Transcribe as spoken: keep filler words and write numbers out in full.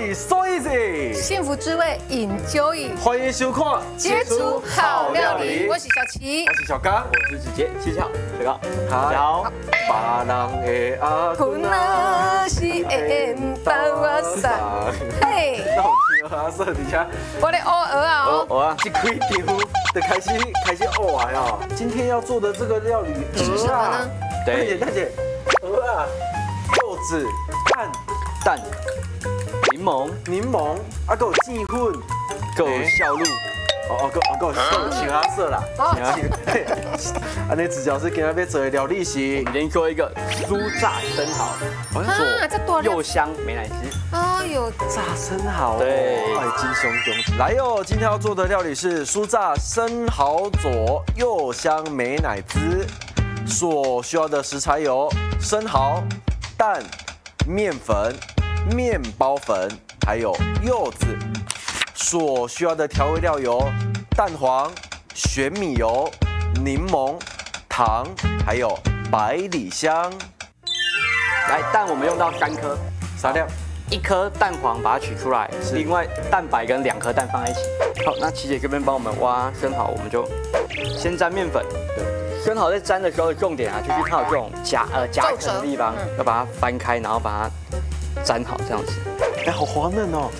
理 so easy， 幸福滋味饮酒饮， 欢迎收看《 接触好料理。我是小琪， 我是小刚， 我是子杰，七巧，小刚， 大家好。 别人的阿困啊是会帮我送，嘿， 那我听阿瑟底下， 我的鹅鹅啊哦， 我啊， 一开题目的开心开心哦啊呀！今天要做的这个料理是什么呢？ 大姐对， 大姐，鹅啊，柚子、蛋、 蛋、柠檬、 柠檬，啊，还有鸡粉， 够笑露， 哦哦，够哦够够请阿瑟啦。 哦， 安尼主要是今日要做的料理是我们先做一个酥炸生蚝， 啊，这多又香美乃滋。 哦有炸生蚝， 对哎，金熊中来哟！今天要做的料理是酥炸生蚝佐柚香美乃滋。所需要的食材有生蚝、蛋、面粉、面包粉，还有柚子。所需要的调味料有蛋黄、玄米油、柠檬、糖，还有百里香。 来，蛋我们用到三颗， 啥料？ 一颗蛋黄把它取出来， 是另外蛋白跟两颗蛋放在一起。好，那琪姐这边帮我们挖生蚝，我们就先沾面粉。对，生蚝在沾的时候的重点啊，就是它有这种夹呃夹层的地方，要把它翻开，然后把它沾好这样子。 哎，好滑嫩哦！